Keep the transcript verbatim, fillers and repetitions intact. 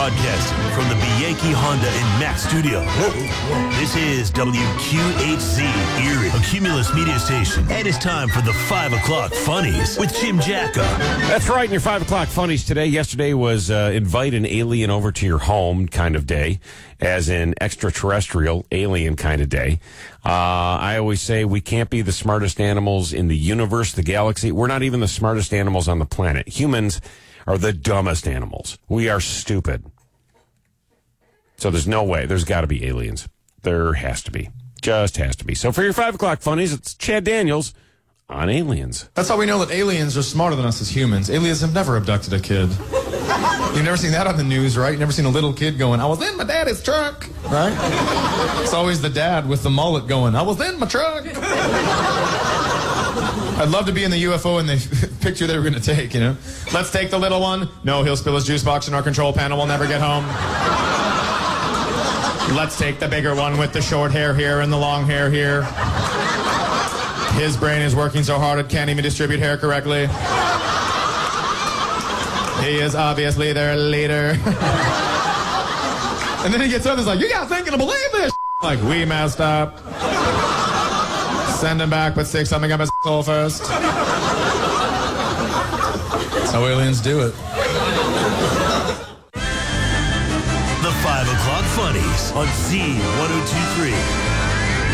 Broadcasting from the Bianchi Honda and Mack studio. This is W Q H Z Erie, a Cumulus media station. And it's time for the five o'clock Funnies with Jim Jacka. That's right, in your five o'clock Funnies today. Yesterday was uh, invite an alien over to your home kind of day, as in extraterrestrial alien kind of day. Uh, I always say we can't be the smartest animals in the universe, the galaxy. We're not even the smartest animals on the planet. Humans are the dumbest animals. We are stupid. So there's no way. There's got to be aliens. There has to be. Just has to be. So for your five o'clock Funnies, it's Chad Daniels on aliens. That's how we know that aliens are smarter than us as humans. Aliens have never abducted a kid. You've never seen that on the news, right? You've never seen a little kid going, I was in my daddy's truck, right? It's always the dad with the mullet going, I was in my truck. I'd love to be in the U F O in the picture they were going to take, you know? Let's take the little one. No, he'll spill his juice box in our control panel. We'll never get home. Let's take the bigger one with the short hair here and the long hair here. His brain is working so hard it can't even distribute hair correctly. He is obviously their leader. And then he gets up and is like, you guys ain't gonna believe this. Like, we messed up. Send him back, but stick something up his hole first. That's how aliens do it. The five o'clock Funnies on Z one oh two three.